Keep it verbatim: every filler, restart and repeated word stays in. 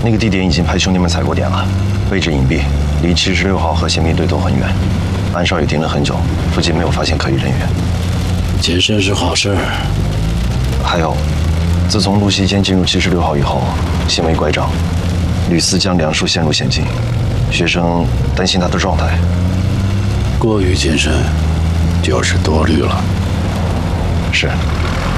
那个地点已经派兄弟们踩过点了，位置隐蔽，离七十六号和宪兵队都很远。安少也盯了很久，附近没有发现可疑人员。 谨慎是好事。 还有，自从陆西坚进入七十六号以后，行为乖张，屡次将梁树陷入险境，学生担心他的状态。 过于谨慎，就是多虑了。 是。